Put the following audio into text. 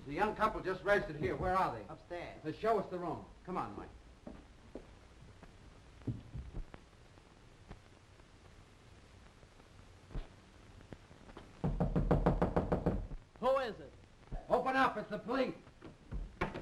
The young couple just registered here. Where are they? Upstairs. Show us the room. Come on, Mike. Who is it? Open up. It's the police.